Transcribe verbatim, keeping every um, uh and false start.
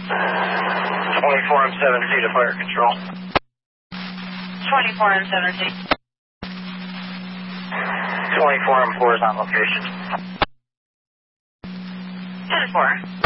twenty-four M seventy to fire control. twenty-four M seventy. twenty-four M four is on location. ten four.